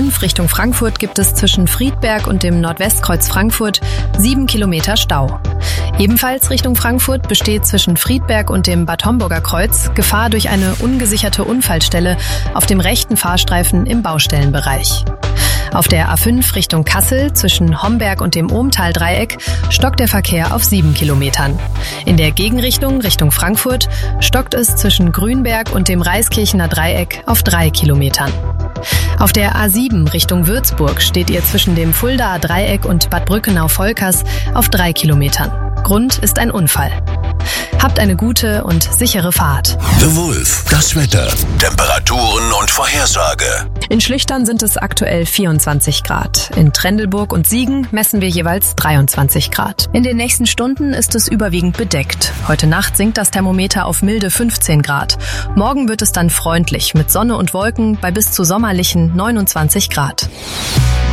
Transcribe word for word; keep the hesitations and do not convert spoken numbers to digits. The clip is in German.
fünf Richtung Frankfurt gibt es zwischen Friedberg und dem Nordwestkreuz Frankfurt sieben Kilometer Stau. Ebenfalls Richtung Frankfurt besteht zwischen Friedberg und dem Bad Homburger Kreuz Gefahr durch eine ungesicherte Unfallstelle auf dem rechten Fahrstreifen im Baustellenbereich. Auf der A fünf Richtung Kassel zwischen Homberg und dem Ohmtal-Dreieck stockt der Verkehr auf sieben Kilometern. In der Gegenrichtung Richtung Frankfurt stockt es zwischen Grünberg und dem Reiskirchener Dreieck auf drei Kilometern. Auf der A sieben Richtung Würzburg steht ihr zwischen dem Fuldaer Dreieck und Bad Brückenau-Volkers auf drei Kilometern. Grund ist ein Unfall. Habt eine gute und sichere Fahrt. The Wolf, das Wetter, Temperaturen und Vorhersage. In Schlüchtern sind es aktuell vierundzwanzig Grad. In Trendelburg und Siegen messen wir jeweils dreiundzwanzig Grad. In den nächsten Stunden ist es überwiegend bedeckt. Heute Nacht sinkt das Thermometer auf milde fünfzehn Grad. Morgen wird es dann freundlich mit Sonne und Wolken bei bis zu sommerlichen neunundzwanzig Grad.